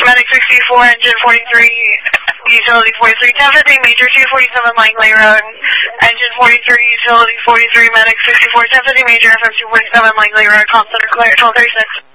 Medic 64, engine 43, utility 43, 1015 Major 247 Langley Road, engine 43, utility 43, Medic 64, 1015 Major, FM 247 Langley Road, call center clear, 1236.